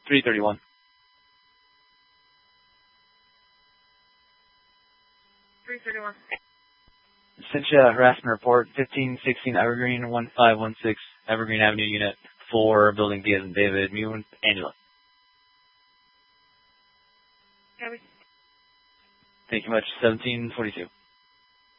331. Sent you a harassment report, 1516 Evergreen, 1516 Evergreen Avenue, Unit 4, Building D as in David, Mu, Angela. Copy. Thank you much. 1742.